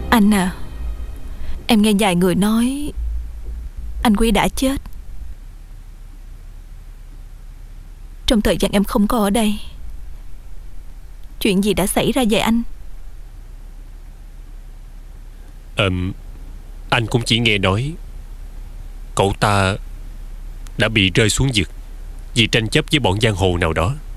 Anh à, em nghe vài người nói anh Quý đã chết. Trong thời gian em không có ở đây, chuyện gì đã xảy ra vậy anh? Anh cũng chỉ nghe nói cậu ta đã bị rơi xuống vực vì tranh chấp với bọn giang hồ nào đó.